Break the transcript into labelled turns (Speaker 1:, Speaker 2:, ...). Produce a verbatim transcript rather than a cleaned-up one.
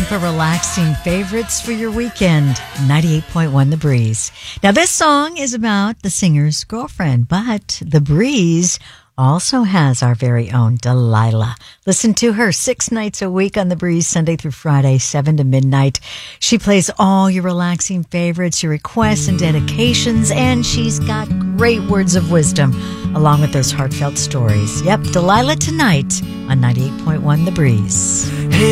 Speaker 1: for relaxing favorites for your weekend. ninety-eight point one The Breeze. Now, this song is about the singer's girlfriend, but The Breeze also has our very own Delilah. Listen to her six nights a week on The Breeze, Sunday through Friday, seven to midnight. She plays all your relaxing favorites, your requests and dedications, and she's got great words of wisdom along with those heartfelt stories. Yep, Delilah tonight on ninety-eight point one The Breeze.